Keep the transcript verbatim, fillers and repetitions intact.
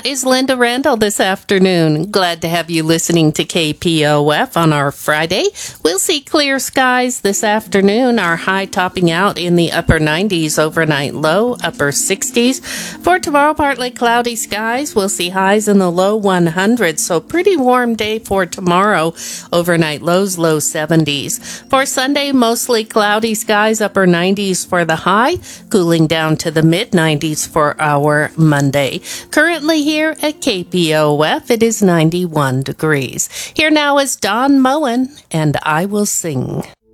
is Linda Randall this afternoon. Glad to have you listening to K P O F on our Friday. We'll see clear skies this afternoon. Our high topping out in the upper nineties, overnight low, upper sixties. For tomorrow, partly cloudy skies. We'll see highs in the low one hundreds, so pretty warm day for tomorrow. Overnight lows, low seventies. For Sunday, mostly cloudy skies, upper nineties for the high, cooling down to the mid nineties for our Monday. Currently here at K P O F, it is ninety-one degrees. Here now is Don Moen, and I Will Sing.